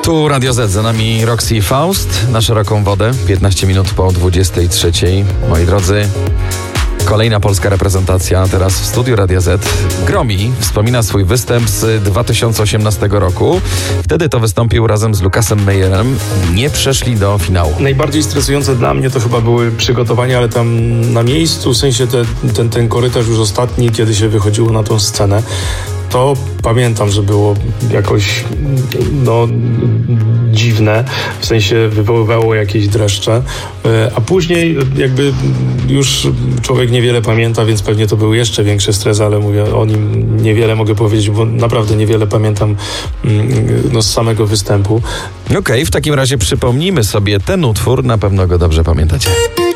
Tu Radio Z, za nami Roxy i Faust na szeroką wodę, 15 minut po 23. Moi drodzy, kolejna polska reprezentacja, teraz w studiu Radia Z. Gromi wspomina swój występ z 2018 roku. Wtedy to wystąpił razem z Lukasem Meyerem. Nie przeszli do finału. Najbardziej stresujące dla mnie to chyba były przygotowania, ale tam na miejscu, w sensie ten korytarz już ostatni, kiedy się wychodziło na tą scenę. To pamiętam, że było jakoś dziwne, w sensie wywoływało jakieś dreszcze, a później jakby już człowiek niewiele pamięta, więc pewnie to był jeszcze większy stres, ale mówię o nim niewiele mogę powiedzieć, bo naprawdę niewiele pamiętam z samego występu. Okej, w takim razie przypomnijmy sobie ten utwór, na pewno go dobrze pamiętacie.